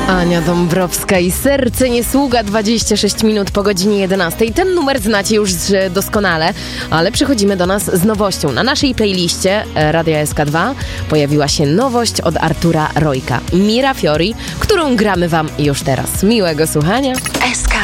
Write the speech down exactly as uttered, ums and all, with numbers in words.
Ania Dąbrowska i Serce nie sługa, dwadzieścia sześć minut po godzinie jedenastej. Ten numer znacie już doskonale, ale przychodzimy do nas z nowością. Na naszej playliście Radia S K dwa pojawiła się nowość od Artura Rojka, Mira Fiori, którą gramy wam już teraz. Miłego słuchania. S K